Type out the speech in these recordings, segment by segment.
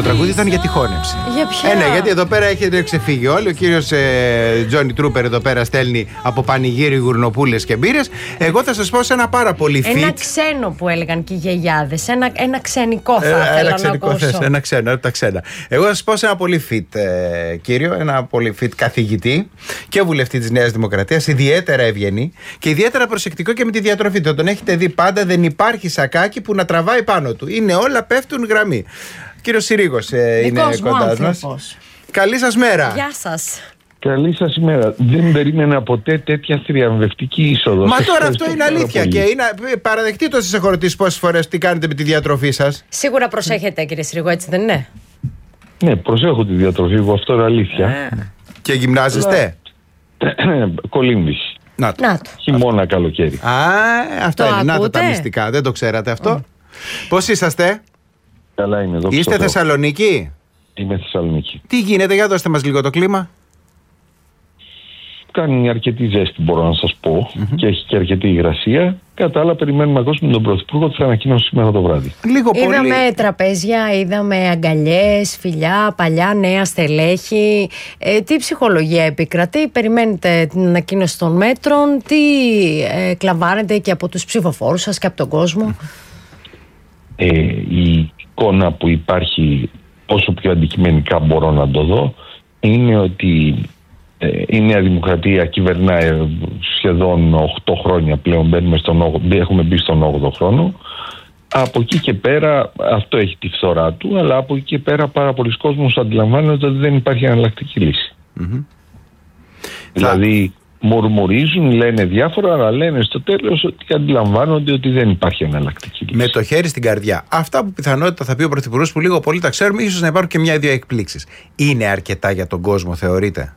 το τραγούδι ήταν για τη χώνευση. Για ποια? Ναι, γιατί εδώ πέρα έχετε ξεφύγει όλοι. Ο κύριος Τζόνι Τρούπερ εδώ πέρα στέλνει από πανηγύρι γουρνοπούλες και μπύρες. Εγώ θα σας πω σε ένα πάρα πολύ fit. Ένα ξένο που έλεγαν και οι γιαγιάδες. Ένα ξενικό θα ήθελα να ακούσω. Ένα ξένο, τα ξένα. Εγώ θα σας πω σε ένα πολύ fit κύριο, ένα πολύ fit καθηγητή και βουλευτή της Νέας Δημοκρατίας, ιδιαίτερα ευγενή και ιδιαίτερα προσεκτικό και με τη διατροφή του. Τον έχετε δει πάντα, δεν υπάρχει σακάκι που να τραβάει πάνω του. Είναι όλα πέφτουν γραμμή. Κύριος Συρίγος είναι κοντά μας. Καλή σας μέρα. Γεια σας. Καλή σας ημέρα. Δεν περίμενα ποτέ τέτοια θριαμβευτική είσοδο. Μα τώρα αυτό είναι αλήθεια. Και παραδεχτείτε το, σας έχω ρωτήσει πόσες φορές τι κάνετε με τη διατροφή σας. Σίγουρα προσέχετε, κύριε Συρίγο, έτσι δεν είναι? Ναι, προσέχω τη διατροφή μου, αυτό είναι αλήθεια. Και γυμνάζεστε? Κολύμβηση. Να το. Χειμώνα, καλοκαίρι. Αυτό είναι. Να τα μυστικά. Δεν το ξέρατε αυτό. Πώς είσαστε? Καλά είναι εδώ. Είστε Θεσσαλονίκη? Είμαι Θεσσαλονίκη. Τι γίνεται, για δώστε μας λίγο το κλίμα. Κάνει αρκετή ζέστη, μπορώ να σας πω, και έχει και αρκετή υγρασία. Κατά άλλα, περιμένουμε ακόμη τον Πρωθυπουργό που θα ανακοινώσει σήμερα το βράδυ. Είδαμε τραπέζια, είδαμε αγκαλιές, φιλιά, παλιά, νέα στελέχη. Τι ψυχολογία επικρατεί? Περιμένετε την ανακοίνωση των μέτρων? Τι κλαμβάνετε και από τους ψηφοφόρους σας και από τον κόσμο? Η εικόνα που υπάρχει, όσο πιο αντικειμενικά μπορώ να το δω, είναι ότι η Νέα Δημοκρατία κυβερνάει σχεδόν 8 χρόνια πλέον, έχουμε μπει στον 8ο χρόνο. Από εκεί και πέρα, αυτό έχει τη φθορά του, αλλά από εκεί και πέρα πάρα πολλοί κόσμος αντιλαμβάνονται ότι δεν υπάρχει εναλλακτική λύση. Δηλαδή μουρμουρίζουν, λένε διάφορα, αλλά λένε στο τέλος ότι αντιλαμβάνονται ότι δεν υπάρχει εναλλακτική λύση. Με το χέρι στην καρδιά. Αυτά που πιθανότητα θα πει ο Πρωθυπουργός, που λίγο πολύ τα ξέρουμε, ίσως να υπάρχουν και μια-δύο εκπλήξεις. Είναι αρκετά για τον κόσμο, θεωρείτε?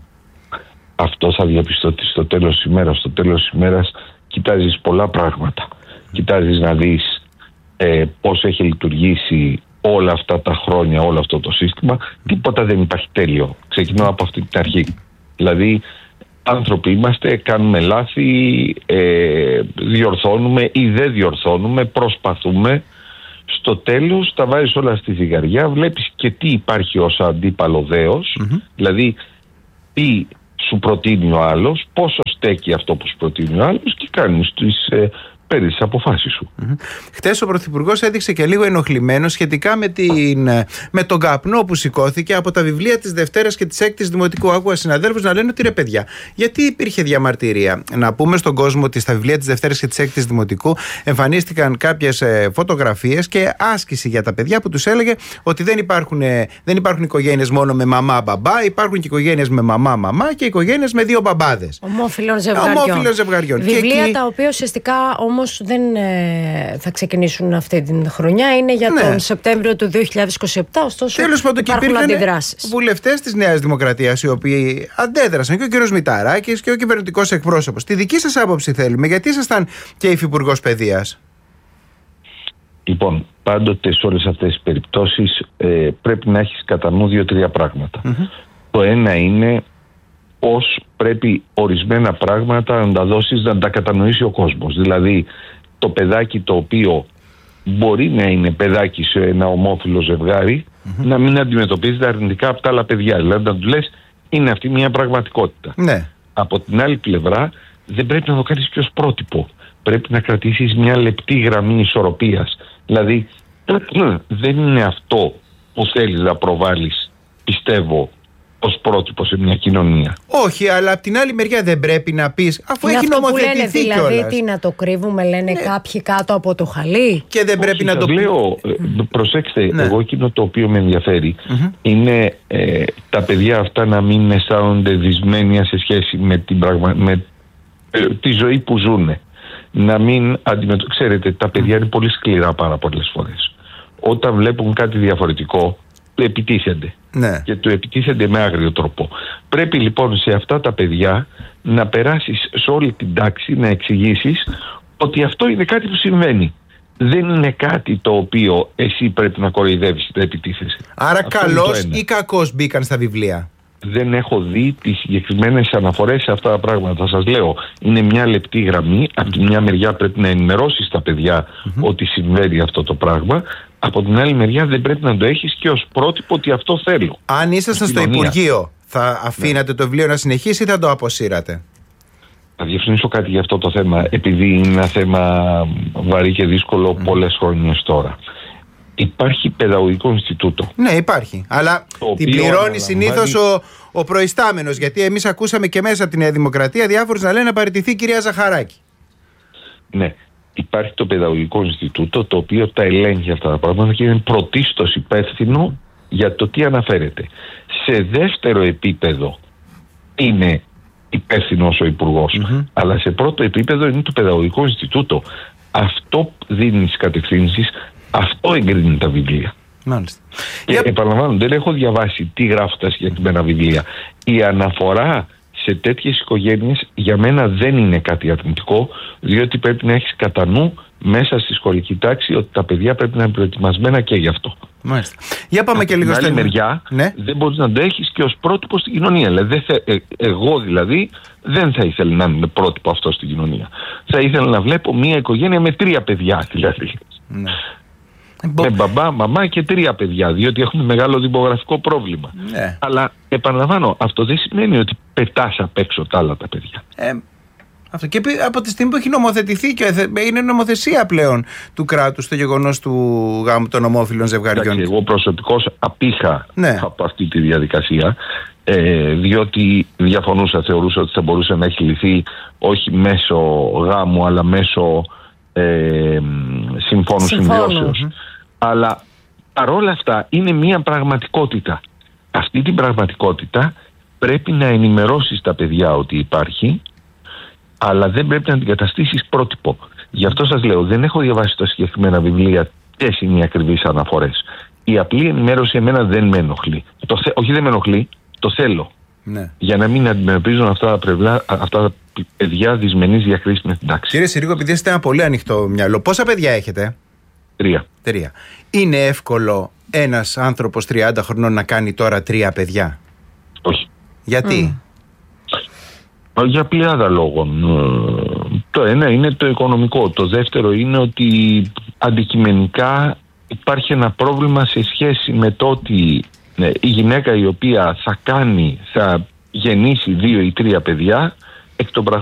Αυτό θα διαπιστωθεί στο τέλος της ημέρας. Στο τέλος της ημέρας κοιτάζεις πολλά πράγματα. Κοιτάζεις να δεις πώς έχει λειτουργήσει όλα αυτά τα χρόνια, όλο αυτό το σύστημα. Τίποτα δεν υπάρχει τέλειο. Ξεκινάω από αυτή την αρχή. Δηλαδή, άνθρωποι είμαστε, κάνουμε λάθη, διορθώνουμε ή δεν διορθώνουμε, προσπαθούμε. Στο τέλος τα βάζεις όλα στη ζυγαριά, βλέπεις και τι υπάρχει ως αντίπαλο δέος, δηλαδή τι σου προτείνει ο άλλος, πόσο στέκει αυτό που σου προτείνει ο άλλος και κάνεις παίρνεις τις αποφάσεις σου. Χτες ο Πρωθυπουργός έδειξε και λίγο ενοχλημένο σχετικά με τον καπνό που σηκώθηκε από τα βιβλία της Δευτέρας και της Έκτης Δημοτικού. Άκουγα συναδέλφους να λένε ότι ρε παιδιά, γιατί υπήρχε διαμαρτυρία? Να πούμε στον κόσμο ότι στα βιβλία της Δευτέρας και της Έκτης Δημοτικού εμφανίστηκαν κάποιες φωτογραφίες και άσκηση για τα παιδιά που τους έλεγε ότι δεν υπάρχουν οικογένειες μόνο με μαμά-μπαμπά, υπάρχουν και οικογένειες με μαμά-μαμά και οικογένειες με δύο μπαμπάδες. Ομόφυλων ζευγαριών. Βιβλία τα οποία ουσιαστικά όμως δεν θα ξεκινήσουν αυτή την χρονιά. Είναι για τον Σεπτέμβριο του 2027. Ωστόσο, τέλος πάντων, υπάρχουν αντιδράσεις. Βουλευτές της Νέας Δημοκρατίας οι οποίοι αντέδρασαν, και ο κύριος Μηταράκης και ο κυβερνητικός εκπρόσωπος. Τη δική σας άποψη θέλουμε, γιατί ήσασταν και υφυπουργός παιδείας. Λοιπόν, πάντοτε σε όλες αυτές τις περιπτώσεις πρέπει να έχεις κατά νου 2-3 πράγματα. Το ένα είναι πώς πρέπει ορισμένα πράγματα να τα δώσεις, να τα κατανοήσει ο κόσμος. Δηλαδή, το παιδάκι το οποίο μπορεί να είναι παιδάκι σε ένα ομόφυλο ζευγάρι, να μην αντιμετωπίζεται αρνητικά από τα άλλα παιδιά. Δηλαδή, να του λες, είναι αυτή μια πραγματικότητα. Ναι. Από την άλλη πλευρά, δεν πρέπει να το κάνεις και ως πρότυπο. Πρέπει να κρατήσεις μια λεπτή γραμμή ισορροπίας. Δηλαδή, δεν είναι αυτό που θέλεις να προβάλλεις, πιστεύω, ως πρότυπο σε μια κοινωνία. Όχι, αλλά από την άλλη μεριά δεν πρέπει να πεις, αφού έχει νομοθετηθεί κιόλας. Δηλαδή, τι να το κρύβουμε, λένε κάποιοι κάτω από το χαλί. Και δεν πρέπει να το λέω. Προσέξτε, εγώ εκείνο το οποίο με ενδιαφέρει είναι τα παιδιά αυτά να μην αισθάνονται δυσμένια σε σχέση με τη ζωή που ζουνε. Να μην ξέρετε, τα παιδιά είναι πολύ σκληρά πάρα πολλές φορές. Όταν βλέπουν κάτι διαφορετικό, επιτίθενται. Ναι. Και του επιτίθενται με άγριο τρόπο. Πρέπει λοιπόν σε αυτά τα παιδιά να περάσεις σε όλη την τάξη, να εξηγήσεις ότι αυτό είναι κάτι που συμβαίνει. Δεν είναι κάτι το οποίο εσύ πρέπει να κοροϊδεύεις, να επιτίθεσαι. Άρα καλός ή κακός μπήκαν στα βιβλία? δεν έχω δει τις συγκεκριμένες αναφορές σε αυτά τα πράγματα. Σας λέω, είναι μια λεπτή γραμμή. Από τη μια μεριά πρέπει να ενημερώσεις τα παιδιά ότι συμβαίνει αυτό το πράγμα. Από την άλλη μεριά δεν πρέπει να το έχεις και ως πρότυπο ότι αυτό θέλω. Αν ήσασταν στο Υπουργείο, θα αφήνατε το βιβλίο να συνεχίσει ή θα το αποσύρατε? Θα διευθυνήσω κάτι για αυτό το θέμα, επειδή είναι ένα θέμα βαρύ και δύσκολο πολλές χρόνιες τώρα. Υπάρχει παιδαγωγικό Ινστιτούτο. Ναι, υπάρχει. Αλλά την πληρώνει συνήθως ο προϊστάμενος. Γιατί εμείς ακούσαμε και μέσα από τη Νέα Δημοκρατία διάφορους να λένε να παραιτηθεί η κυρία Ζαχαράκη. Ναι. Υπάρχει το Παιδαγωγικό Ινστιτούτο, το οποίο τα ελέγχει αυτά τα πράγματα και είναι πρωτίστως υπεύθυνο για το τι αναφέρεται. Σε δεύτερο επίπεδο είναι υπεύθυνος ο Υπουργός, αλλά σε πρώτο επίπεδο είναι το Παιδαγωγικό Ινστιτούτο. Αυτό δίνει τις κατευθύνσεις, αυτό εγκρίνει τα βιβλία. Μάλιστα. Και επαναλαμβάνω, δεν έχω διαβάσει τι γράφουν τα συγκεκριμένα βιβλία. Η αναφορά σε τέτοιες οικογένειες για μένα δεν είναι κάτι αρνητικό, διότι πρέπει να έχεις κατά νου μέσα στη σχολική τάξη ότι τα παιδιά πρέπει να είναι προετοιμασμένα και γι' αυτό. Μάλιστα. Για πάμε και λίγο στην άλλη μεριά, δεν μπορείς να το έχεις και ως πρότυπο στην κοινωνία. Δηλαδή, εγώ δηλαδή δεν θα ήθελα να είναι πρότυπο αυτό στην κοινωνία. Θα ήθελα να βλέπω μια οικογένεια με 3 παιδιά δηλαδή. Ναι. Με μπαμπά, μαμά και 3 παιδιά, διότι έχουμε μεγάλο δημογραφικό πρόβλημα. Ναι. Αλλά επαναλαμβάνω, αυτό δεν σημαίνει ότι πετάς απ' έξω τα άλλα τα παιδιά. Αυτό και από τη στιγμή που έχει νομοθετηθεί και είναι νομοθεσία πλέον του κράτους το γεγονός του γάμου των ομόφυλων ζευγαριών. Εντάξει, εγώ προσωπικώς απήχα από αυτή τη διαδικασία, διότι διαφωνούσα, θεωρούσα ότι θα μπορούσε να έχει λυθεί όχι μέσω γάμου αλλά μέσω συμφώνου συμβιώσεως. Αλλά παρόλα αυτά είναι μια πραγματικότητα. Αυτή την πραγματικότητα πρέπει να ενημερώσεις τα παιδιά ότι υπάρχει, αλλά δεν πρέπει να την καταστήσεις πρότυπο. Γι' αυτό σας λέω, δεν έχω διαβάσει τα συγκεκριμένα βιβλία ποιες είναι οι ακριβείς αναφορές. Η απλή ενημέρωση εμένα δεν με ενοχλεί. Όχι, δεν με ενοχλεί, το θέλω. Ναι. Για να μην αντιμετωπίζουν αυτά τα παιδιά δυσμενείς διακρίσεις με την τάξη. Κύριε Συρίγο, επειδή είστε ένα πολύ ανοιχτό μυαλό, πόσα παιδιά έχετε? 3. Είναι εύκολο ένας άνθρωπος 30 χρονών να κάνει τώρα 3 παιδιά? Όχι. Γιατί? Για πλειάδα λόγων. Το ένα είναι το οικονομικό. Το δεύτερο είναι ότι αντικειμενικά υπάρχει ένα πρόβλημα σε σχέση με το ότι η γυναίκα η οποία θα γεννήσει 2 ή 3 παιδιά εκ των